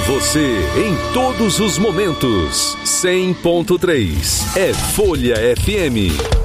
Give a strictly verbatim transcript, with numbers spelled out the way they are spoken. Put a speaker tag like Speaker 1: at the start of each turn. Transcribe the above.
Speaker 1: você em todos os momentos. cem ponto três é Folha F M.